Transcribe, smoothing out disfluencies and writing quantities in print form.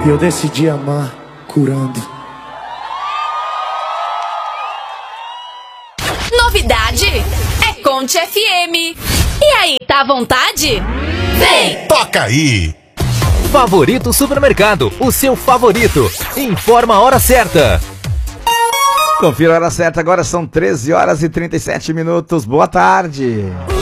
E eu decidi amar curando. Novidade é Conte FM. E aí, tá à vontade? Vem! Toca aí! Favorito Supermercado, o seu favorito. Informa a hora certa. Confira a hora certa, agora são 13 horas e 37 minutos. Boa tarde.